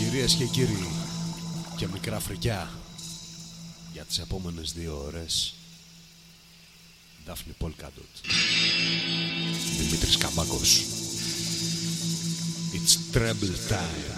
Κυρίες και κύριοι, και μικρά φρικιά για τις επόμενες 2 ώρες. Δάφνη Πολκάντοτ, Δημήτρης Καμπάκος. It's treble time.